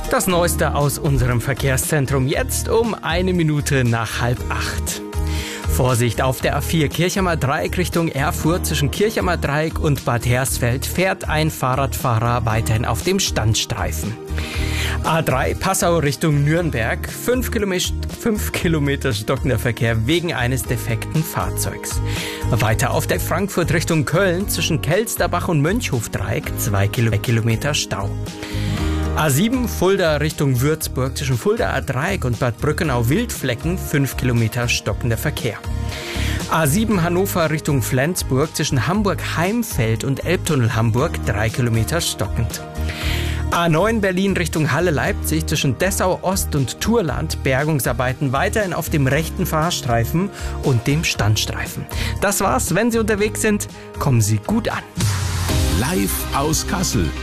Das Neueste aus unserem Verkehrszentrum jetzt um 1 Minute nach 7:30. Vorsicht auf der A4 Kirchheimer Dreieck Richtung Erfurt. Zwischen Kirchheimer Dreieck und Bad Hersfeld fährt ein Fahrradfahrer weiterhin auf dem Standstreifen. A3 Passau Richtung Nürnberg. 5 Kilometer stockender Verkehr wegen eines defekten Fahrzeugs. Weiter auf der Frankfurt Richtung Köln. Zwischen Kelsterbach und Mönchhofdreieck 2 Kilometer Stau. A7 Fulda Richtung Würzburg. Zwischen Fuldaer Dreieck und Bad Brückenau-Wildflecken 5 Kilometer stockender Verkehr. A7 Hannover Richtung Flensburg. Zwischen Hamburg-Heimfeld und Elbtunnel Hamburg 3 Kilometer stockend. A9 Berlin Richtung Halle-Leipzig. Zwischen Dessau-Ost und Turland Bergungsarbeiten weiterhin auf dem rechten Fahrstreifen und dem Standstreifen. Das war's. Wenn Sie unterwegs sind, kommen Sie gut an. Live aus Kassel.